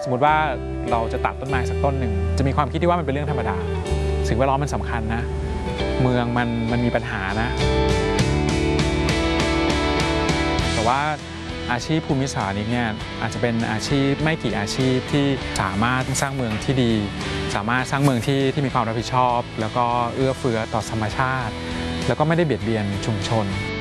สมมติว่าเราจะตัดต้นไม้สักต้นหนึ่งจะมีความคิดที่ว่ามันเป็นเรื่องธรรมดาสิ่งแวดล้อมมันสำคัญนะเมืองมันมีปัญหานะแต่ว่าอาชีพภูมิสานิกเนี่ยอาจจะเป็นอาชีพไม่กี่อาชีพที่สามารถสร้างเมืองที่ดีสามารถสร้างเมืองที่มีความรับผิดชอบแล้วก็เอื้อเฟื้อต่อธรรมชาติแล้วก็ไม่ได้เบียดเบียนชุมชน